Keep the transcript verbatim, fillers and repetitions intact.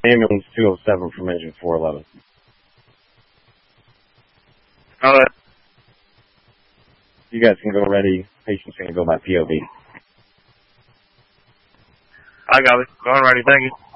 Ambulance two oh seven from engine four eleven. All right. You guys can go ready. Patient's going to go by P O V. I got it. All righty. Thank you.